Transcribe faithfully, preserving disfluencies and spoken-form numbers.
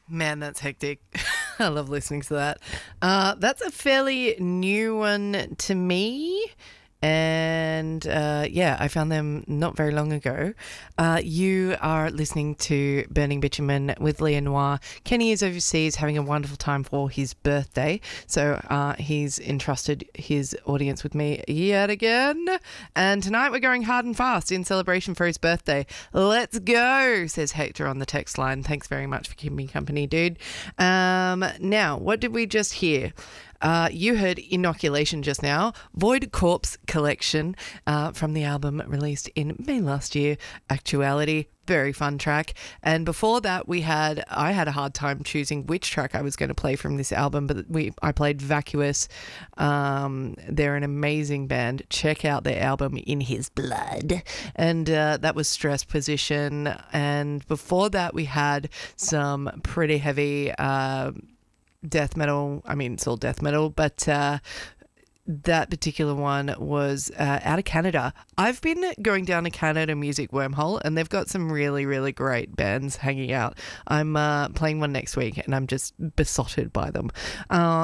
Man, that's hectic. I love listening to that. Uh, that's a fairly new one to me. And uh, yeah, I found them not very long ago. Uh, you are listening to Burning Bitumen with Leah Noir. Kenny is overseas having a wonderful time for his birthday. So uh, he's entrusted his audience with me yet again. And tonight we're going hard and fast in celebration for his birthday. Let's go, says Hector on the text line. Thanks very much for keeping me company, dude. Um, now, what did we just hear? Uh, you heard Inoculation just now, Void Corpse Collection uh, from the album released in May last year, Actuality. Very fun track. And before that, we had, I had a hard time choosing which track I was going to play from this album, but we I played Vacuous. Um, they're an amazing band. Check out their album In His Blood. And uh, that was Stress Position. And before that, we had some pretty heavy uh, death metal. I mean, it's all death metal, but uh, that particular one was uh, out of Canada. I've been going down a Canada music wormhole, and they've got some really, really great bands hanging out. I'm uh, playing one next week, and I'm just besotted by them. Uh,